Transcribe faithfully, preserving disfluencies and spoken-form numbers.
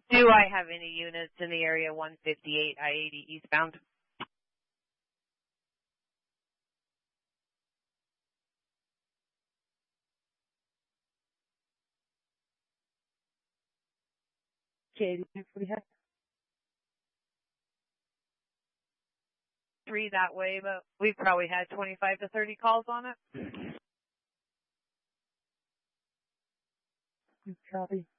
Do I have any units in the area one fifty-eight I eighty eastbound? Katie, if we have three that way, but we've probably had twenty-five to thirty calls on it. copy.